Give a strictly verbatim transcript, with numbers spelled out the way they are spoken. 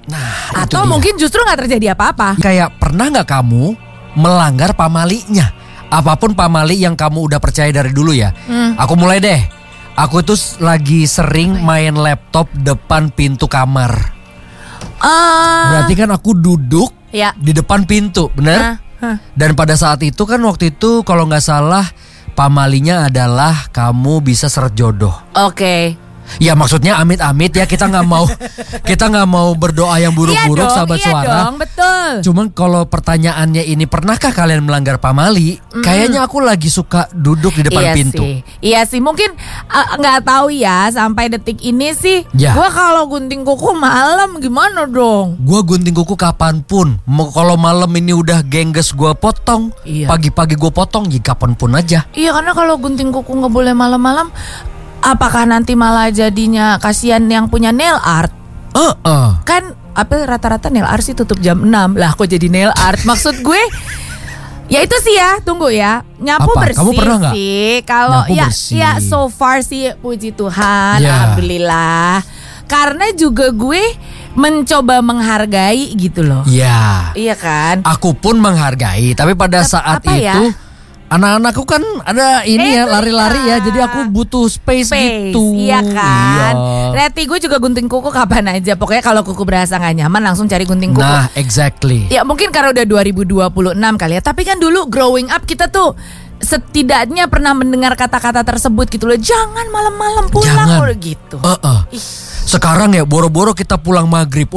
Nah, itu Atau dia. mungkin justru gak terjadi apa-apa. Kayak pernah gak kamu melanggar pamalinya? Apapun pamali yang kamu udah percaya dari dulu ya. Hmm. Aku mulai deh. Aku tuh lagi sering main laptop depan pintu kamar. Uh, Berarti kan aku duduk ya. di depan pintu, bener? Hah, hah. Dan pada saat itu kan waktu itu kalau gak salah pamalinya adalah kamu bisa seret jodoh. Oke. Ya maksudnya amit-amit ya, kita nggak mau kita nggak mau berdoa yang buruk-buruk, Iya dong, sahabat iya suara. dong, betul. Cuman kalau pertanyaannya ini, pernahkah kalian melanggar pamali? Mm. Kayaknya aku lagi suka duduk di depan iya pintu. Sih. Iya sih, mungkin uh, nggak tahu ya sampai detik ini sih. Ya. Gua kalau gunting kuku malam gimana dong? Gua gunting kuku kapanpun. Mau kalau malam ini udah gengges gua potong, Iya. pagi-pagi gua potong, ya kapanpun aja. Iya, karena kalau gunting kuku nggak boleh malam-malam, apakah nanti malah jadinya kasihan yang punya nail art? Uh -uh. Kan apa rata-rata nail art sih tutup jam enam. Lah kok jadi nail art? Maksud gue ya itu sih ya, tunggu ya. Nyapu Apa? bersih Kamu pernah nggak? sih. Kalau Nyapu ya bersih. ya so far sih puji Tuhan, Ya. alhamdulillah. Karena juga gue mencoba menghargai gitu loh. Ya. Iya kan? Aku pun menghargai, tapi pada Tep- saat apa ya? itu anak-anakku kan ada ini Eh, ya, lari-lari ya, iya. jadi aku butuh space, Space, gitu. iya kan. Iya. Reti gue juga gunting kuku kapan aja. Pokoknya kalau kuku berasa gak nyaman langsung cari gunting kuku. Nah, exactly. Ya mungkin karena udah dua ribu dua puluh enam kali ya. Tapi kan dulu growing up kita tuh setidaknya pernah mendengar kata-kata tersebut gitu loh. Jangan malam-malam pulang Jangan. udah gitu. Uh-uh. Ih. Sekarang ya boro-boro kita pulang maghrib.